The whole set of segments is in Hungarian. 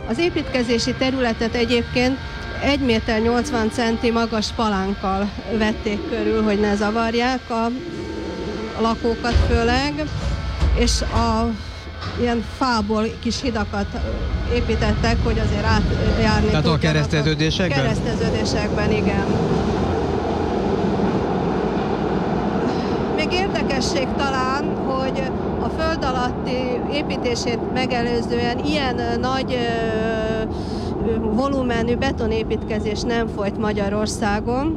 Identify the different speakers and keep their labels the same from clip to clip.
Speaker 1: Az építkezési területet egyébként 1 méter 80 centi magas palánkkal vették körül, hogy ne zavarják a lakókat főleg, és ilyen fából kis hidakat építettek, hogy azért átjárni.
Speaker 2: Tehát a kereszteződésekben?
Speaker 1: Kereszteződésekben, igen. Még érdekesség talán, hogy a föld alatti építését megelőzően ilyen nagy volumenű betonépítkezés nem folyt Magyarországon,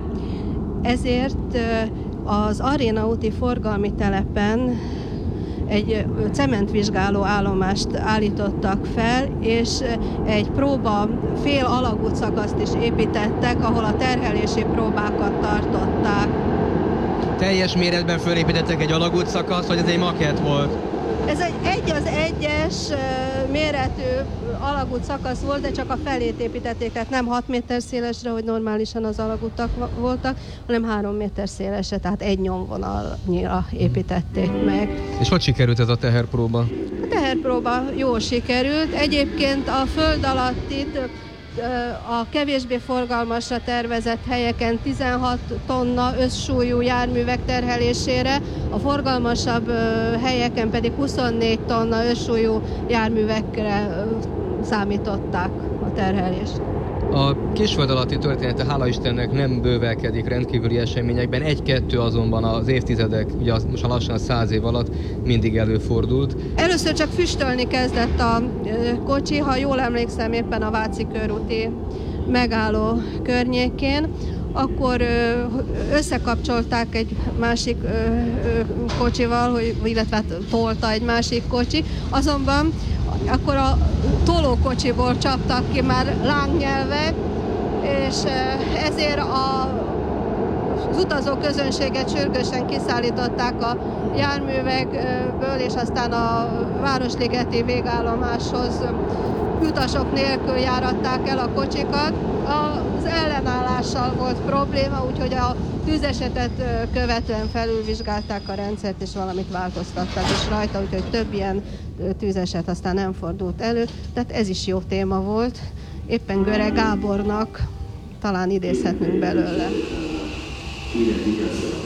Speaker 1: ezért az Aréna úti forgalmi telepen egy cementvizsgáló állomást állítottak fel, és egy próba fél alagútszakaszt is építettek, ahol a terhelési próbákat tartották.
Speaker 2: Teljes méretben fölépítettek egy alagútszakaszt, vagy ez egy makett volt?
Speaker 1: Ez egy az egyes méretű alagút szakasz volt, de csak a felét építették, tehát nem 6 méter szélesre, hogy normálisan az alagútak voltak, hanem 3 méter szélesre, tehát egy nyomvonalnyira építették meg.
Speaker 2: És hogy sikerült ez a teherpróba?
Speaker 1: A teherpróba jól sikerült. Egyébként a föld alattit a kevésbé forgalmasra tervezett helyeken 16 tonna összsúlyú járművek terhelésére, a forgalmasabb helyeken pedig 24 tonna összsúlyú járművekre számították a terhelést.
Speaker 2: A Kisföld alatti története, hála Istennek, nem bővelkedik rendkívüli eseményekben, egy-kettő azonban az évtizedek, ugye most lassan 100 év alatt mindig előfordult.
Speaker 1: Először csak füstölni kezdett a kocsi, ha jól emlékszem, éppen a Váci körúti megálló környékén, akkor összekapcsolták egy másik kocsival, illetve tolta egy másik kocsi, azonban akkor a tolókocsiból csaptak ki már lángnyelvek, és ezért az utazó közönséget sürgősen kiszállították a járművekből, és aztán a Városligeti végállomáshoz utasok nélkül járatták el a kocsikat. Az ellenállással volt probléma, úgyhogy a tűzesetet követően felülvizsgálták a rendszert, és valamit változtattak is rajta, úgyhogy több ilyen tűzeset aztán nem fordult elő. Tehát ez is jó téma volt. Éppen Göre Gábornak talán idézhetnünk belőle.